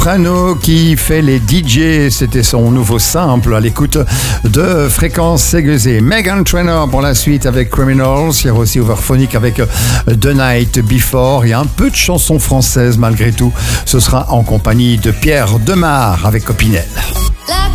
Prano qui fait les DJ, c'était son nouveau simple à l'écoute de Fréquence Ségusé. Meghan Trainor pour la suite avec Criminals, il y a aussi Overphonic avec The Night Before, il y a un peu de chansons françaises malgré tout. Ce sera en compagnie de Pierre Demar avec Copinel.